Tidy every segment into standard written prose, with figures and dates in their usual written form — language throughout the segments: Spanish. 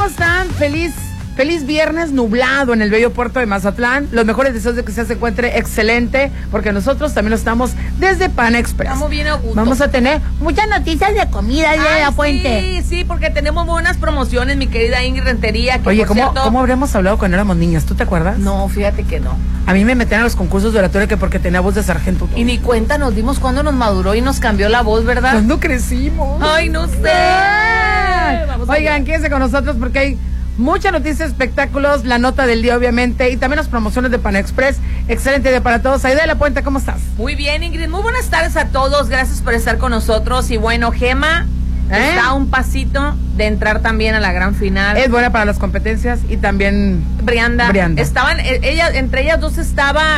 ¿Cómo están? Feliz viernes nublado en el bello puerto de Mazatlán. Los mejores deseos de que usted se encuentre excelente, porque nosotros también lo estamos desde Pan Express. Estamos bien a gusto. Vamos a tener muchas noticias de comida de la fuente. Sí, porque tenemos buenas promociones, mi querida Ingrid Rentería. Que Oye, por cierto, ¿cómo habremos hablado cuando éramos niñas? ¿Tú te acuerdas? No, fíjate que no. A mí me metían a los concursos de oratoria que porque tenía voz de sargento. Y ni cuenta nos dimos cuando nos maduró y nos cambió la voz, ¿verdad? ¿Cuándo crecimos? Ay, no sé. Oigan, quédense con nosotros porque hay muchas noticias, espectáculos, la nota del día obviamente y también las promociones de Pan Express. Excelente día para todos. Aida de la Puente, ¿cómo estás? Muy bien, Ingrid, muy buenas tardes a todos, gracias por estar con nosotros. Y bueno, Gema está a un pasito de entrar también a la gran final. Es buena para las competencias y también Brianda. Estaban, entre ellas dos estaba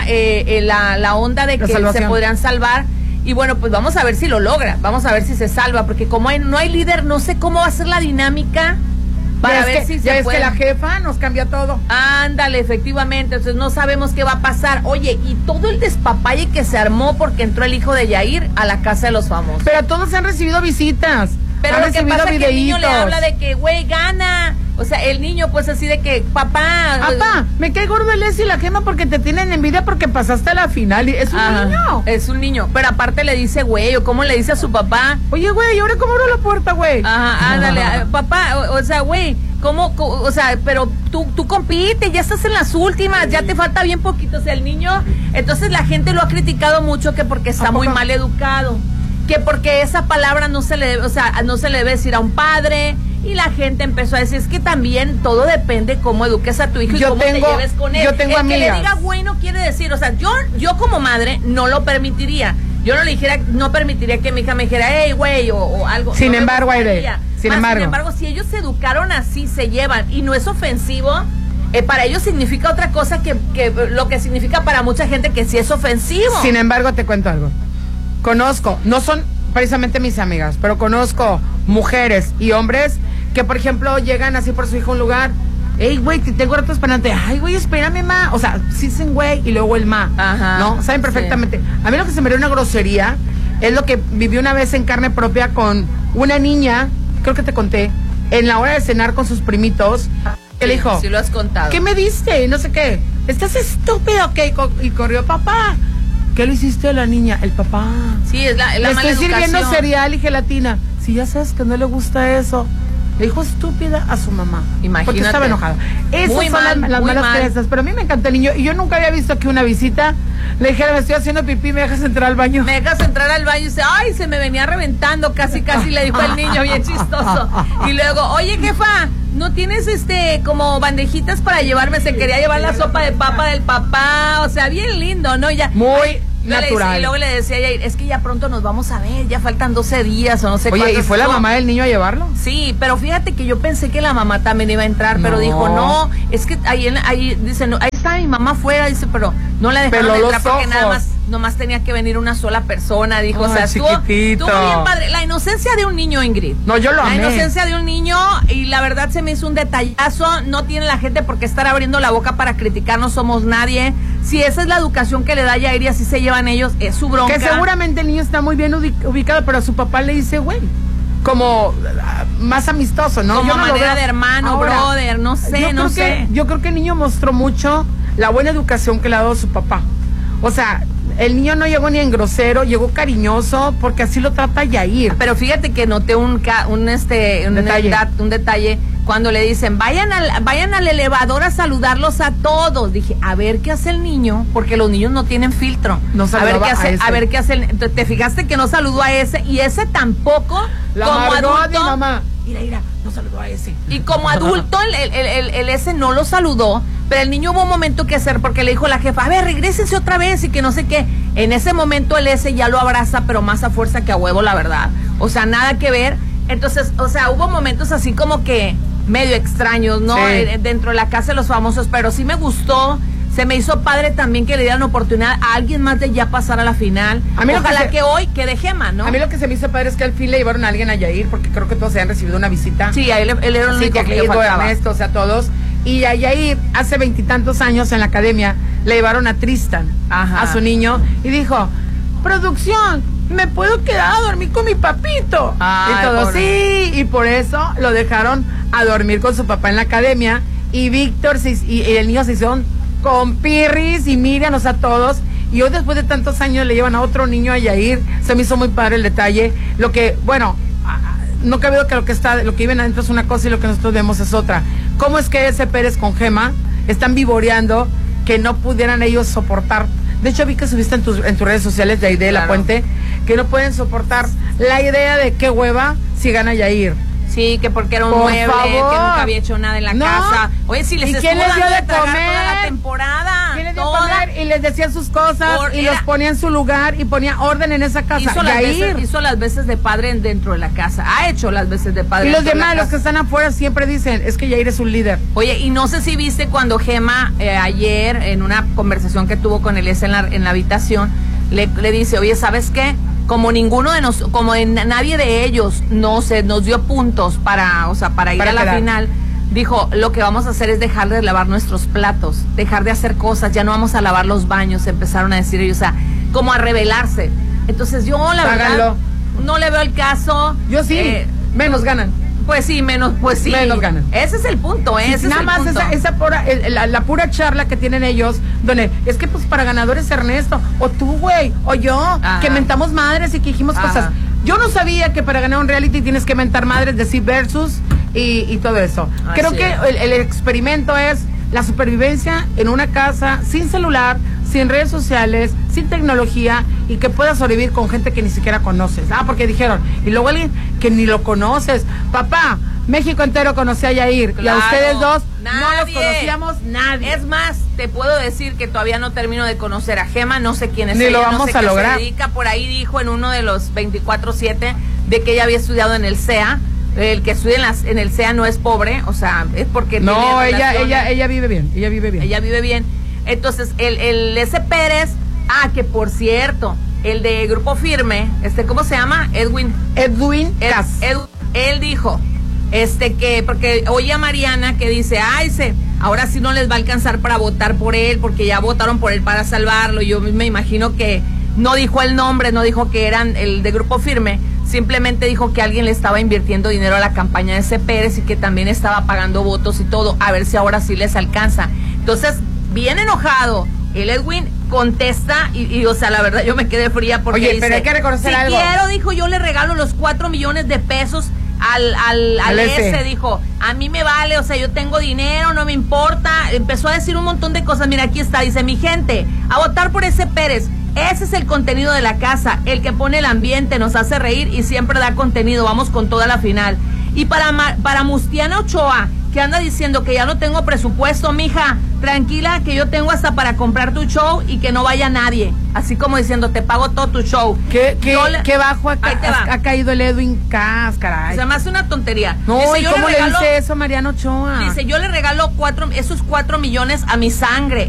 la onda de que se podrían salvar. Y bueno, pues vamos a ver si lo logra, vamos a ver si se salva, porque como no hay líder, no sé cómo va a ser la dinámica para ver si se puede. Es que la jefa nos cambia todo. Ándale, efectivamente, entonces no sabemos qué va a pasar. Oye, y todo el despapalle que se armó porque entró el hijo de Yair a la casa de los famosos. Pero todos han recibido visitas. Pero lo que pasa es que el niño le habla de que, güey, gana. O sea, el niño pues así de que, papá, me cae gordo el y la Gema porque te tienen envidia porque pasaste a la final. Es un niño. Es un niño, pero aparte le dice, güey, o cómo le dice a su papá. Oye, güey, ¿y ahora cómo abro la puerta, güey? Ajá, ándale, papá, o sea, güey, o sea, pero tú compite, ya estás en las últimas, ya te falta bien poquito, o sea, el niño. Entonces la gente lo ha criticado mucho que porque está muy mal educado, que porque esa palabra no se le debe, o sea, no se le debe decir a un padre. Y la gente empezó a decir, es que también todo depende cómo eduques a tu hijo y cómo te lleves con él. Yo tengo amigas. Que le diga bueno quiere decir, o sea, yo como madre no lo permitiría. Yo no permitiría que mi hija me dijera, hey, güey, o algo. Sin embargo, Aide, sin embargo, si ellos se educaron así, se llevan, y no es ofensivo, para ellos significa otra cosa que lo que significa para mucha gente que sí es ofensivo. Sin embargo, te cuento algo. Conozco, no son precisamente mis amigas, pero conozco mujeres y hombres que, por ejemplo, llegan así por su hijo a un lugar. Ey, güey, te tengo rato esperante. Ay, güey, espérame, ma. O sea, sí dicen güey y luego el ma. Ajá. ¿No? Saben perfectamente. Sí. A mí lo que se me dio una grosería es lo que viví una vez en carne propia con una niña, creo que te conté, en la hora de cenar con sus primitos. Que le dijo, sí lo has contado. ¿Qué me diste? No sé qué. ¿Estás estúpido? ¿Qué? Y corrió, papá. ¿Qué le hiciste a la niña? El papá. Sí, es la mala educación. Le estoy sirviendo cereal y gelatina. Si ya sabes que no le gusta eso. Le dijo estúpida a su mamá. Imagínate. Porque estaba enojada. Esas son las malas creencias. Pero a mí me encanta el niño. Y yo nunca había visto que una visita le dijera, me estoy haciendo pipí, ¿me dejas entrar al baño? Me dejas entrar al baño y dice, ay, se me venía reventando. Casi le dijo el niño, bien chistoso. Y luego, oye, jefa, ¿no tienes como bandejitas para llevarme? Se quería llevar la sopa de papa del papá. O sea, bien lindo, ¿no? Ya. Muy natural. Y luego le decía a Yair, es que ya pronto nos vamos a ver, ya faltan 12 días o no sé cuántos. Oye, ¿y fue la mamá del niño a llevarlo? Sí, pero fíjate que yo pensé que la mamá también iba a entrar, pero dijo, no, es que ahí dice, no, ahí está mi mamá afuera, dice, pero no la dejaron entrar porque nomás tenía que venir una sola persona, dijo. Ay, o sea, estuvo bien padre. La inocencia de un niño, Ingrid. No, yo lo amé. La inocencia de un niño, y la verdad se me hizo un detallazo. No tiene la gente por qué estar abriendo la boca para criticar, no somos nadie. Si esa es la educación que le da Yair y así se llevan ellos, es su bronca. Que seguramente el niño está muy bien ubicado, pero a su papá le dice, güey, como más amistoso, ¿no? Como manera de hermano, ahora, brother, no sé. Yo creo que el niño mostró mucho la buena educación que le ha dado su papá. O sea, el niño no llegó ni en grosero, llegó cariñoso, porque así lo trata Yair. Pero fíjate que noté un detalle cuando le dicen, vayan al elevador a saludarlos a todos. Dije, a ver qué hace el niño, porque los niños no tienen filtro. No saludaba a ver qué hace. Te fijaste que no saludó a ese, y ese tampoco, como adulto. Mamá. Mira, no saludó a ese. Y como adulto, el ese no lo saludó, pero el niño hubo un momento que hacer, porque le dijo la jefa, a ver, regrésense otra vez, y que no sé qué. En ese momento el ese ya lo abraza, pero más a fuerza que a huevo, la verdad. O sea, nada que ver. Entonces, o sea, hubo momentos así como que medio extraños, ¿no? Sí. Dentro de la casa de los famosos, pero sí me gustó. Se me hizo padre también que le dieran oportunidad a alguien más de ya pasar a la final. Ojalá que hoy quede Gema, ¿no? A mí lo que se me hizo padre es que al fin le llevaron a alguien a Yair, porque creo que todos se han recibido una visita. Sí, a él era el único que faltaba. Ernesto, o sea, todos. Y a Yair, hace 20 y tantos años en la academia, le llevaron a Tristan, a su niño, y dijo, producción, ¿me puedo quedar a dormir con mi papito? Ay, y todo, sí, y por eso lo dejaron a dormir con su papá en la academia, y Víctor y el niño se hicieron con Pirris y Miriam, o sea, todos. Y hoy, después de tantos años, le llevan a otro niño, a Yair. Se me hizo muy padre el detalle. Lo que, bueno, no cabe duda que lo que viven adentro es una cosa y lo que nosotros vemos es otra. ¿Cómo es que ese Pérez con Gema están vivoreando que no pudieran ellos soportar? De hecho, vi que subiste en tus redes sociales de Aide de la Puente, que no pueden soportar la idea de qué hueva si gana Yair. Sí, que porque era un mueble, que nunca había hecho nada en la casa. Oye, si les estuvo dando de tragar toda la temporada. ¿Quién les dio de comer? Y les decía sus cosas, y los ponía en su lugar, y ponía orden en esa casa. Hizo las veces de padre dentro de la casa. Ha hecho las veces de padre. Y los demás, los que están afuera, siempre dicen, es que Yair es un líder. Oye, y no sé si viste cuando Gema, ayer, en una conversación que tuvo con Elías en la habitación, le dice, oye, ¿sabes qué? Como ninguno de nosotros, nadie de ellos nos dio puntos para ir a la final, dijo, lo que vamos a hacer es dejar de lavar nuestros platos, dejar de hacer cosas, ya no vamos a lavar los baños, empezaron a decir ellos, o sea, como a rebelarse. Entonces yo, la verdad, no le veo el caso. Yo sí, menos ganan. Pues sí, menos ganan. Ese es el punto, ese nada más la pura charla que tienen ellos, donde es que pues para ganadores Ernesto, o tú, güey, o yo, que mentamos madres y que dijimos cosas. Yo no sabía que para ganar un reality tienes que mentar madres, decir versus y todo eso. Creo que el experimento es la supervivencia en una casa sin celular, sin redes sociales, sin tecnología, y que puedas sobrevivir con gente que ni siquiera conoces. Porque dijeron, y luego alguien que ni lo conoces. Papá, México entero conocía a Yair, claro, y a ustedes dos no los conocíamos nadie. Es más, te puedo decir que todavía no termino de conocer a Gema, no sé quién es ni ella, lo vamos no sé a qué lograr. Se dedica. Por ahí dijo en uno de los 24/7 de que ella había estudiado en el CEA. El que estudia en el CEA no es pobre, o sea, es porque no, ella vive bien, ella vive bien. Entonces, el ese Pérez, que por cierto, el de Grupo Firme, ¿cómo se llama? Edwin Cass. Él dijo, que, porque oye a Mariana que dice, ahora sí no les va a alcanzar para votar por él, porque ya votaron por él para salvarlo. Yo me imagino que no dijo el nombre, no dijo que eran el de Grupo Firme, simplemente dijo que alguien le estaba invirtiendo dinero a la campaña de ese Pérez y que también estaba pagando votos y todo, a ver si ahora sí les alcanza. Entonces, bien enojado, el Edwin contesta y o sea, la verdad yo me quedé fría porque oye, dice, pero hay que reconocer algo. Si quiero, dijo, yo le regalo los 4 millones de pesos al ese, dijo, a mí me vale, o sea, yo tengo dinero, no me importa. Empezó a decir un montón de cosas. Mira, aquí está, dice, mi gente, a votar por ese Pérez. Ese es el contenido de la casa, el que pone el ambiente, nos hace reír y siempre da contenido. Vamos con toda la final. Y para Mustiana Ochoa, que anda diciendo que ya no tengo presupuesto, mija, tranquila, que yo tengo hasta para comprar tu show y que no vaya nadie. Así como diciendo, te pago todo tu show. ¿Qué bajo ha caído el Edwin Cass, caray? Se me hace una tontería. No, dice, ¿y cómo le dice eso a Mariano Ochoa? Dice, yo le regalo esos 4 millones a mi sangre.